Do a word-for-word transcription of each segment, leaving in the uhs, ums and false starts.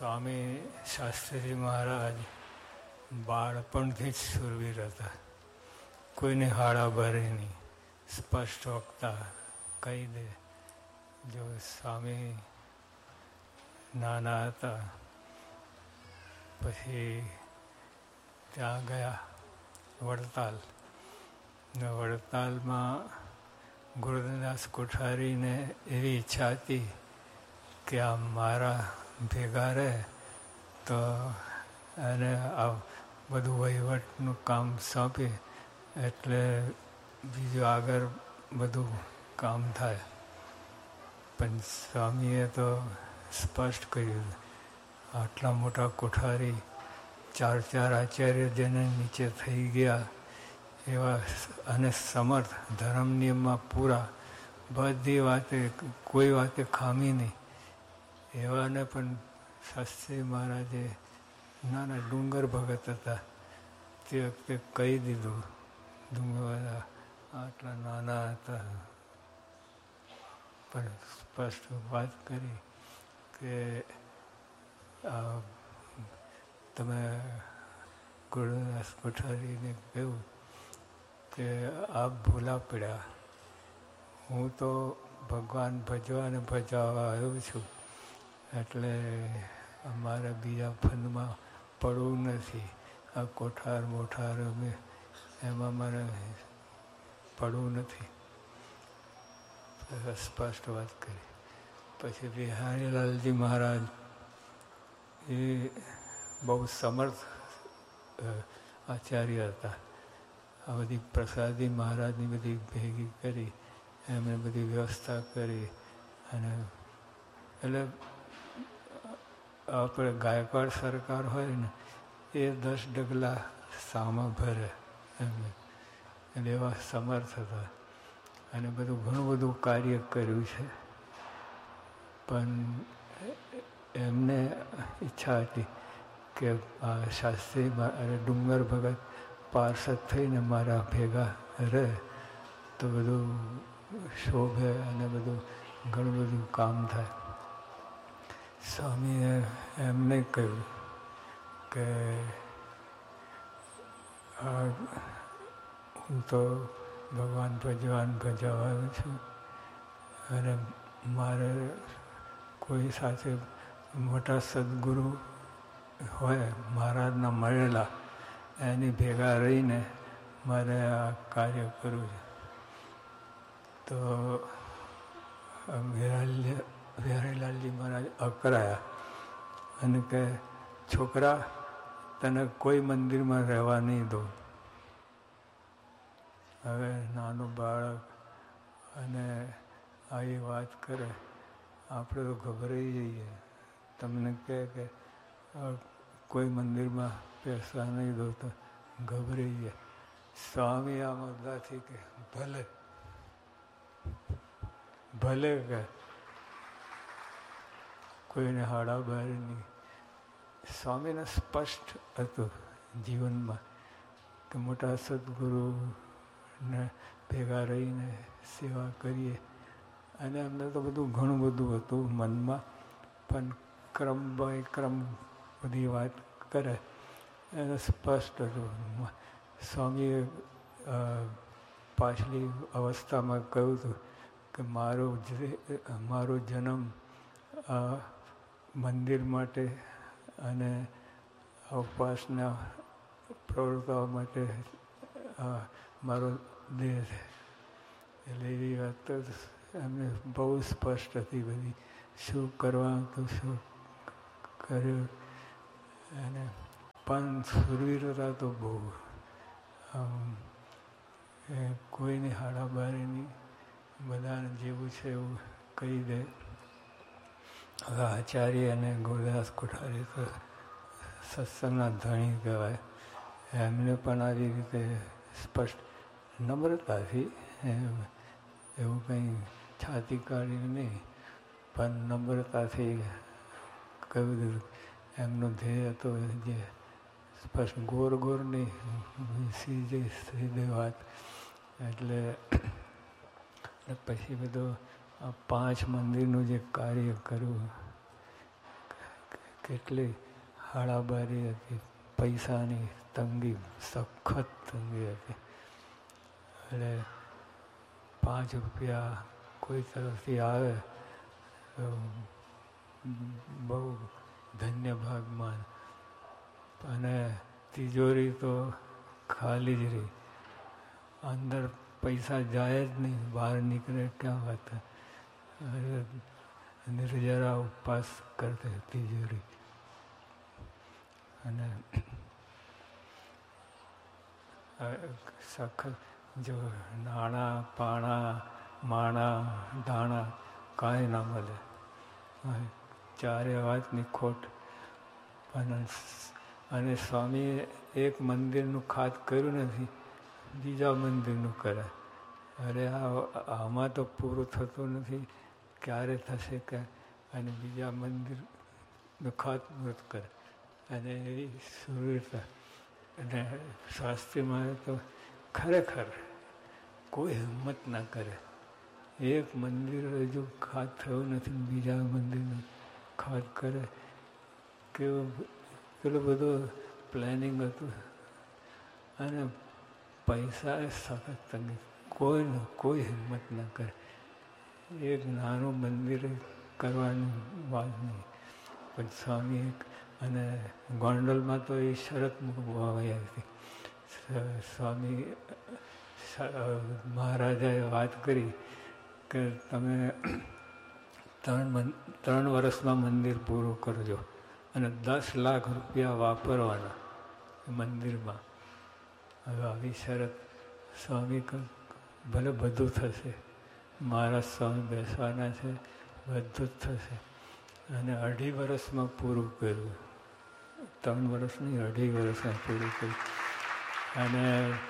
સ્વામી શાસ્ત્રીજી મહારાજ બાળપણથી જ શૂરવીર હતા. કોઈને હાડા ભરે નહીં, સ્પષ્ટ વક્તા, કહી દે. જો સ્વામી નાના હતા પછી ત્યાં ગયા વડતાલ ને વડતાલમાં ગુરુદાસ કોઠારીને એવી ઈચ્છા હતી કે આ મારા ભેગા રહે તો એને આ બધું વહીવટનું કામ સોંપી એટલે બીજું આગળ બધું કામ થાય. પણ સ્વામીએ તો સ્પષ્ટ કર્યું, આટલા મોટા કોઠારી ચાર ચાર આચાર્ય જેને નીચે થઈ ગયા એવા અને સમર્થ, ધર્મ નિયમમાં પૂરા, બધી વાતે કોઈ વાતે ખામી નહીં, એવાને પણ શાસ્ત્રી મહારાજે નાના ડુંગર ભગત હતા તે વખતે કહી દીધું. ડુંગર આટલા નાના હતા પણ સ્પષ્ટ વાત કરી કે આ તમે ગુરુદાસ કોઠારીને કહ્યું કે આપ ભૂલા પડ્યા, હું તો ભગવાન ભજવા અને ભજવા આવ્યો છું, એટલે અમારે બીજા ફંદમાં પડવું નથી. આ કોઠાર મોઠાર અમે એમાં મારે પડવું નથી. સ્પષ્ટ વાત કરી. પછી બિહારીલાલજી મહારાજ એ બહુ સમર્થ આચાર્ય હતા. આ બધી પ્રસાદી મહારાજની બધી ભેગી કરી, એમણે બધી વ્યવસ્થા કરી. અને એટલે આપણે ગાયકવાડ સરકાર હોય ને એ દસ ડગલા સામા ભરે એમને, એટલે એવા સમર્થ હતા. અને બધું ઘણું બધું કાર્ય કર્યું છે. પણ એમને ઈચ્છા હતી કે આ શાસ્ત્રી અને ડુંગર ભગત પાર્ષદ થઈને મારા ભેગા રહે તો બધું શોભે અને બધું ઘણું બધું કામ થાય. સ્વામીએ એમને કહ્યું કે હું તો ભગવાન ભજવાન ભજવાયો છું અને મારે કોઈ સાથે મોટા સદગુરુ હોય મહારાજના મળેલા એની ભેગા રહીને મારે આ કાર્ય કરવું છે. તો બિહારીલાલજી મહારાજ અકળાયા અને કે છોકરા, તને કોઈ મંદિરમાં રહેવા નહીં દઉં. હવે નાનું બાળક અને આવી વાત કરે આપણે તો ગભરાઈ જઈએ. તમને કહે કે કોઈ મંદિરમાં બેસવા નહીં દો તો ગભરાઈ જાય. સ્વામી આ મુદ્દાથી કે ભલે ભલે કે કોઈને હાડા બહાર નહીં. સ્વામીને સ્પષ્ટ હતું જીવનમાં કે મોટા સદગુરુને ભેગા રહીને સેવા કરીએ. અને એમને તો બધું ઘણું બધું હતું મનમાં, પણ ક્રમ બાય ક્રમ બધી વાત કરે એને સ્પષ્ટ હતું. સ્વામીએ પાછલી અવસ્થામાં કહ્યું હતું કે મારો મારો જન્મ આ મંદિર માટે અને ઉપાસના પ્રવૃત્તિઓ માટે મારો દેહ છે. એટલે એવી વાત તો એમને બહુ સ્પષ્ટ હતી બધી, શું કરવાનું તો શું કર્યું. અને પણ શૂરવીરતા તો બહુ, કોઈની હાડાબારીની, બધાને જેવું છે એવું કહી દે. હવે આચાર્ય અને ગુરુદાસ કોઠારી તો સત્સંગના ધણી કહેવાય. એમને પણ આવી રીતે સ્પષ્ટ નમ્રતાથી, એવું કંઈ છાતી કાઢીને નહીં પણ નમ્રતાથી કહ્યું દીધું. એમનો ધ્યેય હતો જે સ્પષ્ટ, ગોર ગોર નહીં, સીધી સીધી વાત. એટલે પછી બધું આ પાંચ મંદિરનું જે કાર્ય કર્યું કેટલી હાળાબારી હતી, પૈસાની તંગી, સખત તંગી હતી. એટલે પાંચ રૂપિયા કોઈ તરફથી આવે તો બહુ ધન્ય ભાગમાં, અને તિજોરી તો ખાલી જ રહી, અંદર પૈસા જાય જ નહીં, બહાર નીકળે ક્યાં વાત. નિર્જરા ઉપવાસ કરતી તિજોરી. અને સખત જો નાણાં પાણા માણા ધાણા કાંઈ ના મળે, ચારે વાતની ખોટ. અને અને સ્વામીએ એક મંદિરનું ખાત કર્યું નથી, બીજા મંદિરનું કરે. અરે આ આમાં તો પૂરું થતું નથી, ક્યારે થશે કે? અને બીજા મંદિરનું ખાતમુહૂર્ત કરે. અને એવી સુરતા. અને શાસ્ત્રીમાં તો ખરેખર કોઈ હિંમત ના કરે. એક મંદિર હજુ ખાત થયું નથી, બીજા મંદિરનું ખાત કરે. કેવું કેટલું બધું પ્લાનિંગ હતું. અને પૈસા સખત તંગી, કોઈ કોઈ હિંમત ના કરે. એક નાનું મંદિર કરવાની વાત નહીં. પણ સ્વામી અને ગોંડલમાં તો એ શરત મૂકવામાં હતી. સ્વામી મહારાજાએ વાત કરી કે તમે ત્રણ ત્રણ વર્ષમાં મંદિર પૂરું કરજો અને દસ લાખ રૂપિયા વાપરવાના મંદિરમાં. હવે આવી શરત. સ્વામી ભલે બધું થશે, મહારાજ સ્વામી બેસવાના છે, બધું જ થશે. અને અઢી વર્ષમાં પૂરું કર્યું. ત્રણ વર્ષ નહીં, અઢી વર્ષમાં પૂરું કર્યું. અને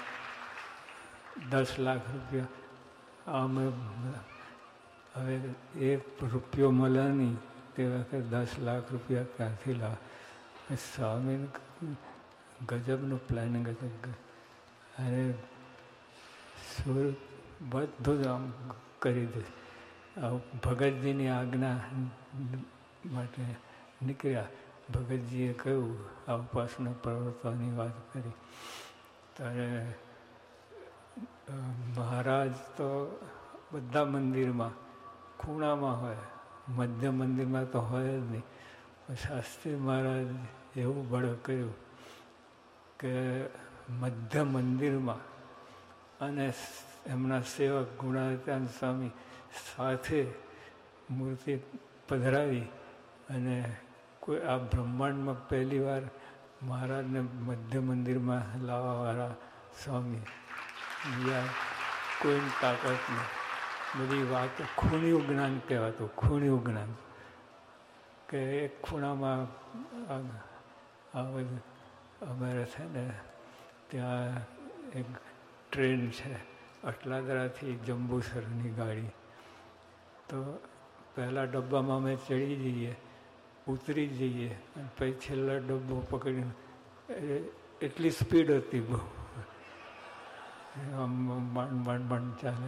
દસ લાખ રૂપિયા આમે હવે એક રૂપિયો મળે નહીં, તે વખતે દસ લાખ રૂપિયા ક્યાંથી લાવ? સ્વામી ગજબનું પ્લાનિંગ હતું. અને સુર બધું જ આમ કરી દે. ભગતજીની આજ્ઞા માટે નીકળ્યા. ભગતજીએ કહ્યું, આ ઉપાસના પ્રવર્તવાની વાત કરી. ત્યારે મહારાજ તો બધા મંદિરમાં ખૂણામાં હોય, મધ્ય મંદિરમાં તો હોય જ નહીં. શાસ્ત્રી મહારાજ એવું બળ કર્યું કે મધ્ય મંદિરમાં અને એમના સેવક ગુણાતીતાનંદ સ્વામી સાથે મૂર્તિ પધરાવી. અને કોઈ આ બ્રહ્માંડમાં પહેલી વાર મહારાજને મધ્ય મંદિરમાં લાવવાવાળા સ્વામી, બીજા કોઈની તાકાત નહીં. બધી વાતો ખૂણ્યું જ્ઞાન કહેવાતું, ખૂણ્યું જ્ઞાન. કે એક ખૂણામાં આ બધું અમારે છે ને ત્યાં એક ટ્રેન છે અટલાદરાથી જંબુસરની ગાડી. તો પહેલાં ડબ્બામાં અમે ચડી જઈએ, ઉતરી જઈએ, અને પછી છેલ્લો ડબ્બો પકડીને, એટલી સ્પીડ હતી બહુ, આમ માંડ માંડ માંડ ચાલે.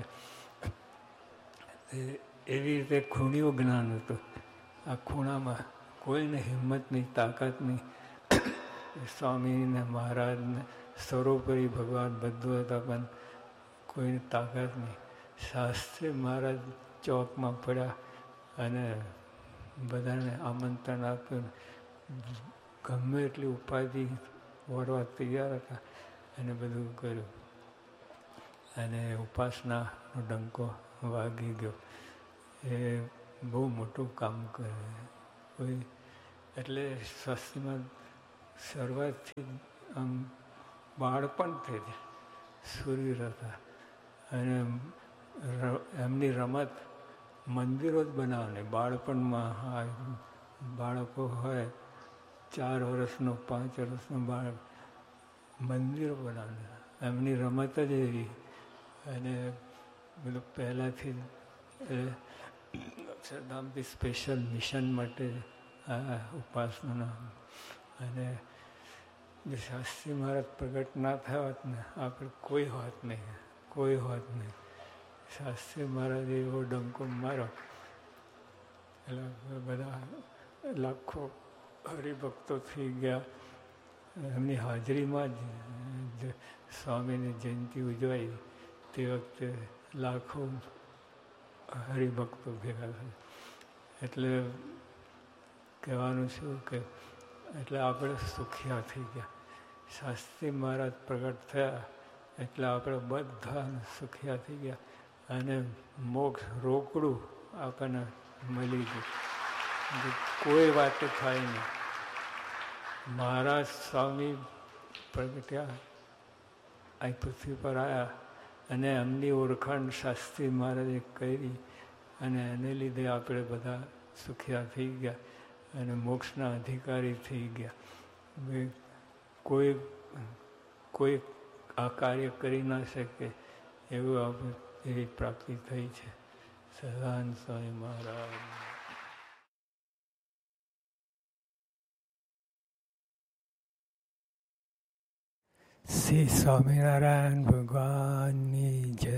એવી રીતે ખૂણ્યું જ્ઞાન હતું. આ ખૂણામાં કોઈને હિંમતની તાકાતની. સ્વામીને મહારાજને સર્વોપરી ભગવાન બધું હતા, પણ કોઈની તાકાત નહીં. શાસ્ત્રી મહારાજ ચોકમાં પડ્યા અને બધાને આમંત્રણ આપ્યું. ગમે એટલી ઉપાધિ વળવા તૈયાર હતા અને બધું કર્યું. અને ઉપાસનાનો ડંકો વાગી ગયો. એ બહુ મોટું કામ કરે કોઈ. એટલે શાસ્ત્રીમાં શરૂઆતથી આમ બાળપણથી જ સુરવીર હતા. અને એમની રમત મંદિરો જ બનાવવાની. બાળપણમાં હા બાળકો હોય, ચાર વર્ષનો પાંચ વર્ષનો બાળક, મંદિરો બનાવવાના. એમની રમત જ એવી. અને બધું પહેલાંથી અક્ષરધામથી સ્પેશિયલ મિશન માટે આ ઉપાસના. અને જે શાસ્ત્રી મહારાજ પ્રગટ ના થયા હોત ને આપણે કોઈ હોત નહીં, કોઈ હોત નહીં. શાસ્ત્રી મહારાજે એવો ડંકો માર્યો એટલે બધા લાખો હરિભક્તો થઈ ગયા. એમની હાજરીમાં જ સ્વામીની જયંતિ ઉજવાઈ. તે વખતે લાખો હરિભક્તો ભેગા થયા. એટલે કહેવાનું શું કે એટલે આપણે સુખિયા થઈ ગયા. શાસ્ત્રી મહારાજ પ્રગટ થયા એટલે આપણે બધા સુખિયા થઈ ગયા અને મોક્ષ રોકડું આપણને મળી ગયું. કોઈ વાત થાય નહીં. મહારાજ સ્વામી પ્રગટ્યા, અહીં પૃથ્વી પર આવ્યા અને એમની ઓળખાણ શાસ્ત્રી મહારાજે કરી અને એને લીધે આપણે બધા સુખિયા થઈ ગયા અને મોક્ષના અધિકારી થઈ ગયા. કોઈ કોઈ આ કાર્ય કરી ના શકે એવું આપણે એવી પ્રાપ્તિ થઈ છે. સહજાનંદ સ્વામી મહારાજ. શ્રી સ્વામિનારાયણ ભગવાનની જય.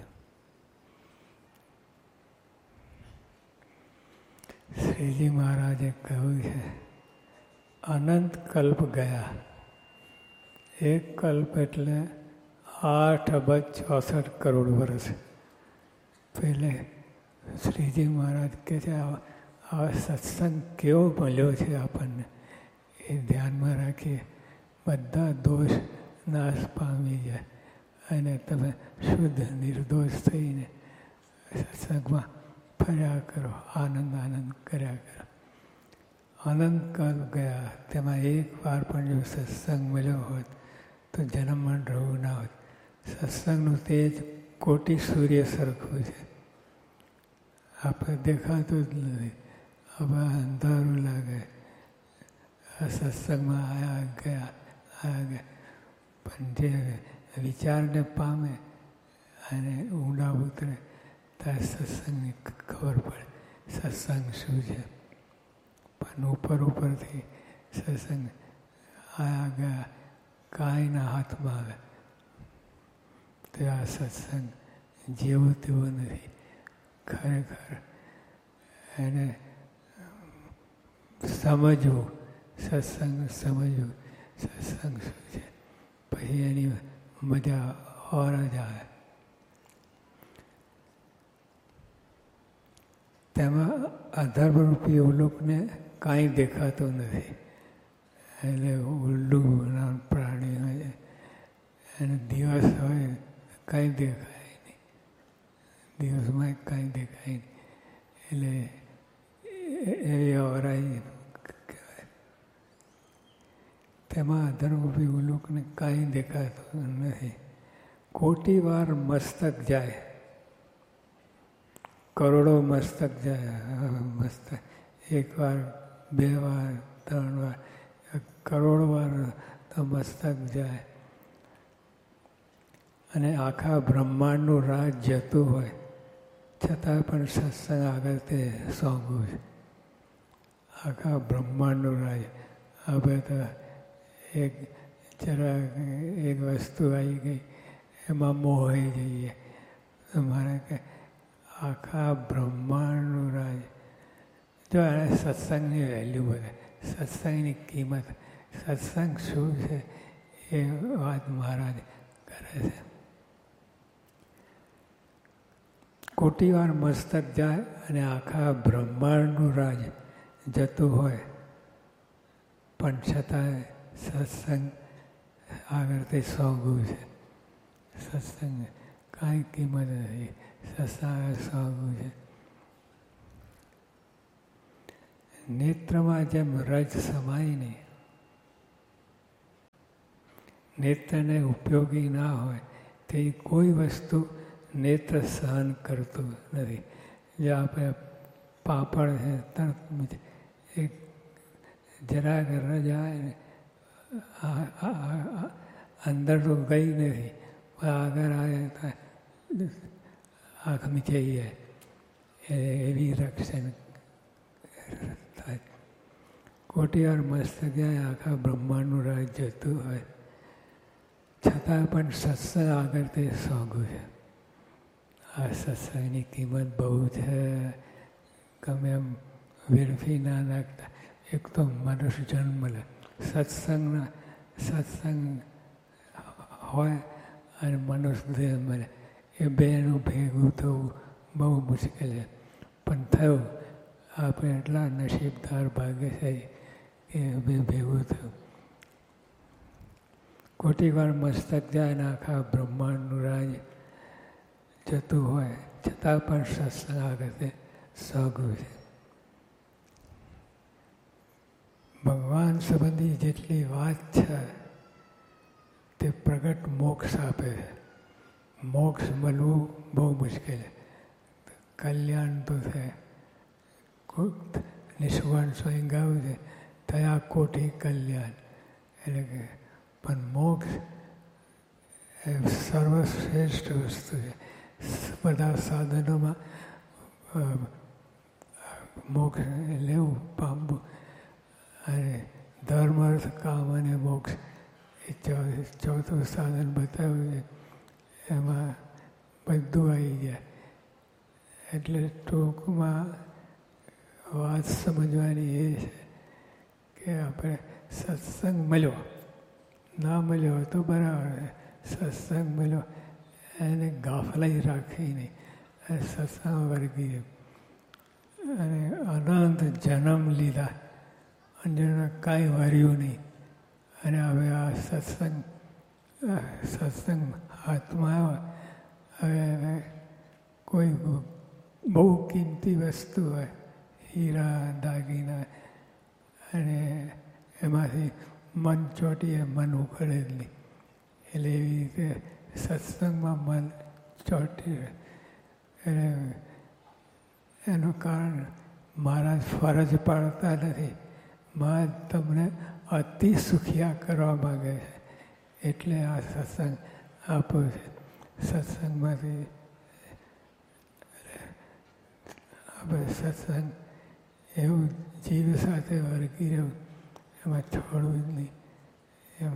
શ્રીજી મહારાજે કહ્યું છે અનંત કલ્પ ગયા. એક કલ્પ એટલે આઠ અબજ ચોસઠ કરોડ વર્ષ. પહેલે શ્રીજી મહારાજ કહે છે આ સત્સંગ કેવો મળ્યો છે આપણને એ ધ્યાનમાં રાખીએ. બધા દોષ નાશ પામી જાય અને તમે શુદ્ધ નિર્દોષ થઈને સત્સંગમાં ફર્યા કરો, આનંદ આનંદ કર્યા કરો. અનંત કાલ ગયા, તેમાં એક વાર પણ જો સત્સંગ મળ્યો હોત તો જન્મ રહું ના હોત. સત્સંગનું તેજ કોટી સૂર્ય સરખું છે. આપણે દેખાતું જ નથી, હવે અંધારું લાગે. આ સત્સંગમાં આવ્યા ગયા આવ્યા ગયા પણ જે વિચારને પામે અને ઊંડા ઉતરે ત્યારે સત્સંગની ખબર પડે સત્સંગ શું છે. પણ ઉપર ઉપરથી સત્સંગ આવ્યા ગયા કાંઈના હાથમાં આવે તો આ સત્સંગ જેવું તેવું નથી. ખરેખર એને સમજવું, સત્સંગ સમજવું સત્સંગ શું છે, પછી એની મજા ઓર જ આવે. તેમાં અધર્મરૂપી અવલોકને કાંઈ દેખાતું નથી. એટલે ઉલ્લું પ્રાણી હોય અને દિવસ હોય કાંઈ દેખાય નહીં, દિવસમાં કાંઈ દેખાય નહીં. એટલે એવી અવરાઈ કહેવાય. તેમાં અધર્મરૂપી ઉલ્લુકને કાંઈ દેખાતું નથી. કોટી વાર મસ્તક જાય, કરોડો મસ્તક જાય. મસ્તક એક વાર, બે વાર, ત્રણ વાર, કરોડ વાર તો મસ્તક જાય. અને આખા બ્રહ્માંડનું રાજ જતું હોય છતાં પણ સત્સંગ આગળ તે સોંગવું છે. આખા બ્રહ્માંડનું રાજ. હવે તો એક જરા એક વસ્તુ આવી ગઈ એમાં મોહાઈ જઈએ. તમારે કે આખા બ્રહ્માંડનું રાજ. જો એને સત્સંગની વેલ્યુ વધે, સત્સંગની કિંમત, સત્સંગ શું છે એ વાત મહારાજ કરે છે. કોટી વાર મસ્તક જાય અને આખા બ્રહ્માંડનું રાજ જતું હોય પણ છતાંય સત્સંગ આગળ તે સોંગવું છે. સત્સંગ કાંઈ કિંમત નથી, સત્સંગ સોંગવું છે. નેત્રમાં જેમ રજ સમાય નહીં, નેત્રને ઉપયોગી ના હોય તે કોઈ વસ્તુ નેત્ર સહન કરતું નથી. જે આપણે પાપડ છે તરત એક જરાક રજ આવે ને અંદર તો ગઈ નથી પણ આગળ આવે આંખ મીચાઈ જાય. એવી રક્ષણ થાય. કોટી વાર મસ્ત જાય આખા બ્રહ્માંડનું રાજ જતું હોય છતાં પણ સત્સંગ આગળ તે સોંગું છે. આ સત્સંગની કિંમત બહુ છે. ગમે એમ વેડફી ના નાખતા. એક તો મનુષ્ય જન્મ લે, સત્સંગના સત્સંગ હોય અને મનુષ્ય દેહ મળે, એ બેનું ભેગું થવું બહુ મુશ્કેલ છે. પણ થયું, આપણે એટલા નસીબદાર ભાગ્યશાળી કે બે ભેગું થયું. કોટી વાર મસ્તક જાય ને આખા બ્રહ્માંડનું રાજ જતું હોય, છતાં પણ સત્સંગ આગળ સહગું છે. ભગવાન સંબંધી જેટલી વાત છે તે પ્રગટ મોક્ષ આપે છે. મોક્ષ મળવું બહુ મુશ્કેલ છે. કલ્યાણ તો છે, નિષ્વર્ણ સ્વયં ગાયું છે, થયા કોટી કલ્યાણ. એટલે કે પણ મોક્ષ એ સર્વશ્રેષ્ઠ વસ્તુ છે. બધા સાધનોમાં મોક્ષ લેવું, પામવું, અને ધર્મ અર્થ કામ અને મોક્ષ એ ચોથું સાધન બતાવ્યું છે. એમાં બધું આવી ગયા. એટલે ટૂંકમાં વાત સમજવાની એ છે કે આપણે સત્સંગ મળ્યો, ના મળ્યો તો બરાબર, સત્સંગ મળ્યો એને ગાફલાઈ રાખી નહીં, અને સત્સંગ વર્ગી અને અનંત જન્મ લીધા, અન્યને કાંઈ વર્યું નહીં. અને હવે આ સત્સંગ સત્સંગ હાથમાં આવ્યો, હવે કોઈ બહુ કિંમતી વસ્તુ હોય, હીરા દાગીના, અને એમાંથી મન ચોંટીએ મન ઉખડે જ નહીં. એટલે એવી રીતે સત્સંગમાં મન ચોંટી રહે. એટલે એનું કારણ મહારાજ ફરજ પાડતા નથી, મહારાજ તમને અતિ સુખિયા કરવા માગે છે. એટલે આ સત્સંગ આપ્યો છે. સત્સંગમાંથી આપણે સત્સંગ એવું જીવ સાથે વર્ગી રહ્યું, એમાં છોડવું જ નહીં. એમ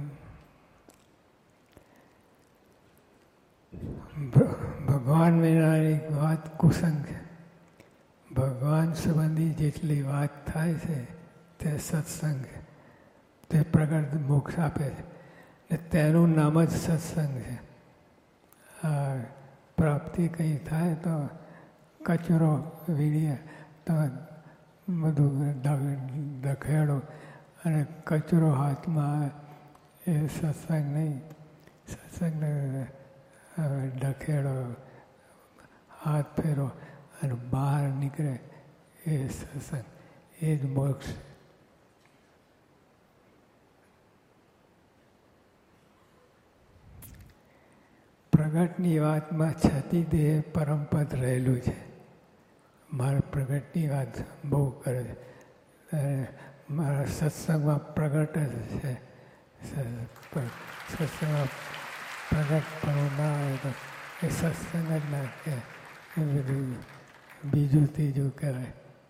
ભગવાન વિનાની વાત કુસંગ છે. ભગવાન સંબંધી જેટલી વાત થાય છે તે સત્સંગ છે. તે પ્રગટ મોક્ષ આપે છે, ને તેનું નામ જ સત્સંગ છે. આ પ્રાપ્તિ કંઈ થાય તો કચરો વીણીએ તો બધું દખેડો અને કચરો હાથમાં આવે, એ સત્સંગ નહીં. સત્સંગ દખેડો, હાથ ફેરો અને બહાર નીકળે, એ સત્સંગ, એ જ મોક્ષ. પ્રગટની વાતમાં છતી દેહ પરમપદ રહેલું છે. મારા પ્રગટની વાત બહુ કરે છે, મારા સત્સંગમાં પ્રગટ જ છે. સત્સંગમાં પ્રગટ પણ ના આવે તો એ સત્સંગ જ ના કહે, એ બધું બીજું ત્રીજું કહેવાય.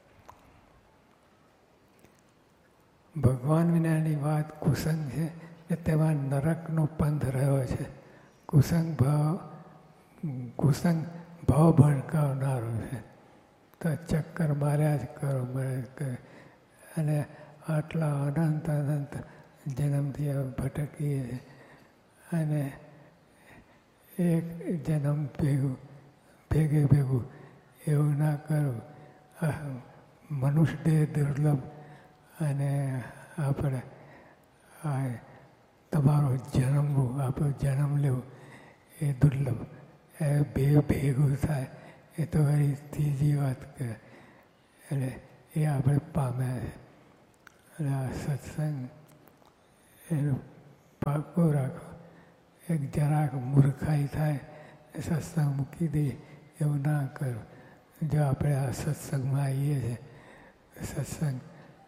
ભગવાન વિનાની વાત કુસંગ છે, ને તેમાં નરકનો પંથ રહ્યો છે. કુસંગ ભાવ કુસંગ ભાવ ભડકાવનારો છે. તો ચક્કર માર્યા જ કરો, માર્યા જ કરે, અને આટલા અનંત અનંત જન્મથી ભટકીએ છીએ. અને એક જન્મ ભેગું ભેગે ભેગું એવું ના કરવું. મનુષ્ય દેહ દુર્લભ, અને આપણે આ તમારો જન્મવું, આપણો જન્મ લેવો એ દુર્લભ. એ બે ભેગું થાય એ તો વળી ત્રીજી વાત કરે. એટલે એ આપણે પામ્યા છે. અને આ સત્સંગ એનું પાકું રાખો. એક જરાક મૂર્ખાઈ થાય, સત્સંગ મૂકી દઈએ એવું ના કરો. જો આપણે આ સત્સંગમાં આવીએ છીએ, સત્સંગ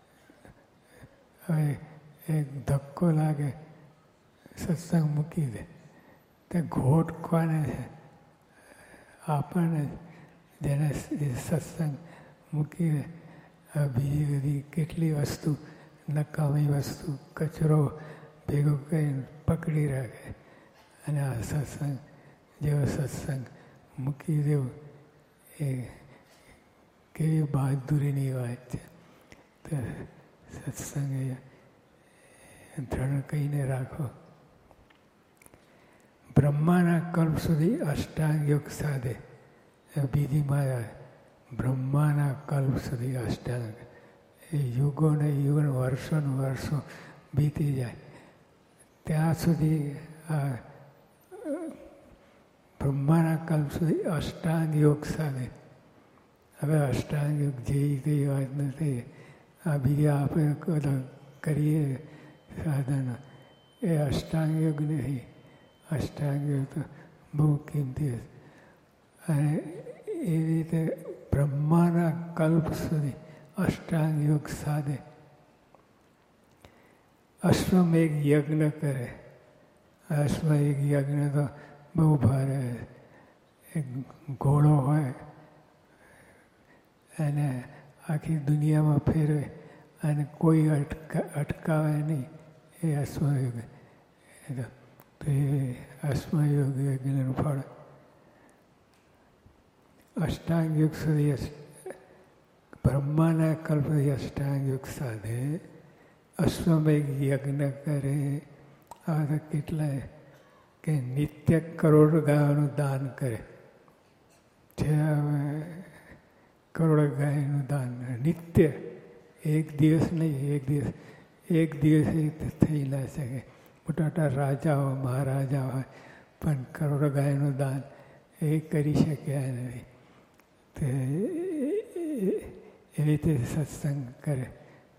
હવે એક ધક્કો લાગે, સત્સંગ મૂકી દે, તે ઘોટ કોને છે? આપણને, જેને સત્સંગ મૂકી દે. બીજી બધી કેટલી વસ્તુ, નકામી વસ્તુ, કચરો ભેગો કરીને પકડી રાખે. અને આ સત્સંગ જેવો સત્સંગ મૂકી દેવું એ કેવી બહાદુરીની વાત છે. તો સત્સંગ એ દ્રઢ કહીને રાખો. બ્રહ્માના કલ્પ સુધી અષ્ટાંગ યોગ સાધે. બીજી માયા બ્રહ્માના કલ્પ સુધી અષ્ટાંગ. એ યુગો ને યુગો વર્ષો ને વર્ષો બીતી જાય ત્યાં સુધી આ બ્રહ્માના કલ્પ સુધી અષ્ટાંગ યોગ સાધે. હવે અષ્ટાંગ યોગ જે કઈ વાત નથી. આ બીજા આપણે બધા કરીએ સાધન એ અષ્ટાંગ યોગ નહીં. અષ્ટાંગ યોગ તો બહુ કિંમતી છે. અને એ રીતે બ્રહ્માના કલ્પ સુધી અષ્ટાંગ યોગ સાધે. અશ્વમેઘ યજ્ઞ કરે. અશ્વમેઘ યજ્ઞ તો બહુ ભારે. એક ઘોડો હોય અને આખી દુનિયામાં ફેરવે અને કોઈ અટકા અટકાવે નહીં. એ અશ્વયોગ. તો એ અશ્વયોગ યજ્ઞનું ફળ. અષ્ટાંગ યુગ સુધી બ્રહ્માના કલ્પથી અષ્ટાંગ યુગ સાધે. અશ્વમેઘ યજ્ઞ કરે. આ તો કેટલાય કે નિત્ય કરોડ ગાયનું દાન કરે છે. કરોડ ગાયનું દાન નિત્ય. એક દિવસ નહીં. એક દિવસ એક દિવસે થઈ ના શકે. મોટા મોટા રાજા હોય, મહારાજા હોય, પણ કરોડ ગાયનું દાન એ કરી શક્યા નથી. તે એવી રીતે સત્સંગ કરે.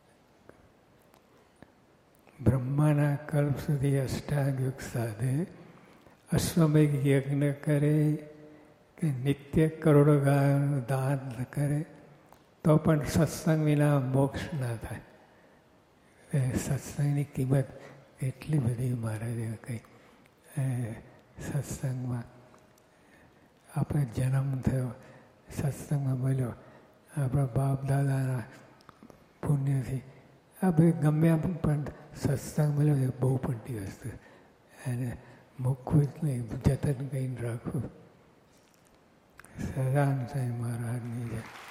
બ્રહ્માના કલ્પ સુધી અષ્ટાંગ યુગ સાધે. અશ્વમેઘ યજ્ઞ કરે કે નિત્ય કરોડ ગાયનું દાન કરે તો પણ સત્સંગ વિના મોક્ષ ના થાય. એ સત્સંગની કિંમત એટલી બધી મહારાજે કહી. સત્સંગમાં આપણે જન્મ થયો, સત્સંગમાં મળ્યો, આપણા બાપ દાદાના પુણ્યથી આપણે ગમે પણ સત્સંગ મળ્યો એ બહુ મોટી વસ્તુ. એને મૂકવું જ નહીં, જતન કરીને રાખવું. સદાન સાંઈ મહારાજની જય.